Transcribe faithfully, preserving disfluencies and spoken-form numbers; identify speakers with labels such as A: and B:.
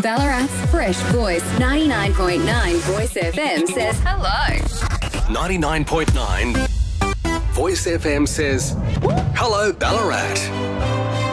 A: Ballarat's fresh voice, ninety-nine point nine Voice F M says hello.
B: ninety-nine point nine Voice F M says hello, Ballarat.